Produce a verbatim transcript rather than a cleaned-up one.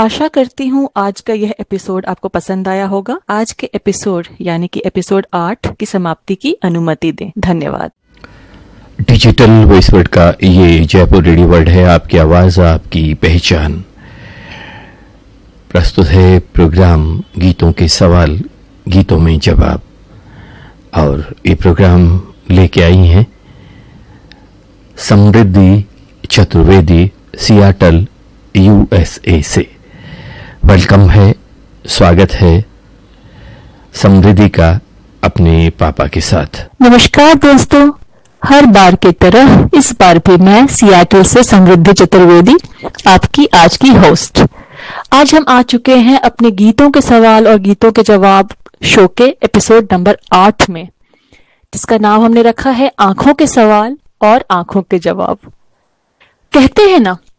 आशा करती हूँ आज का यह एपिसोड आपको पसंद आया होगा। आज के एपिसोड यानी कि एपिसोड आठ की समाप्ति की अनुमति दें। धन्यवाद। डिजिटल वॉइस वर्ड का ये जयपुर रेडियो वर्ड है, आपकी आवाज आपकी पहचान। प्रस्तुत है प्रोग्राम गीतों के सवाल गीतों में जवाब, और ये प्रोग्राम लेके आई हैं समृद्धि चतुर्वेदी, सियाटल, यूएसए से। वेलकम है, स्वागत है समृद्धि का अपने पापा के साथ। नमस्कार दोस्तों, हर बार की तरह इस बार भी मैं सियाटल से समृद्धि चतुर्वेदी, आपकी आज की होस्ट। आज हम आ चुके हैं अपने गीतों के सवाल और गीतों के जवाब शो के एपिसोड नंबर आठ में, जिसका नाम हमने रखा है आंखों के सवाल और आंखों के जवाब। कहते हैं ना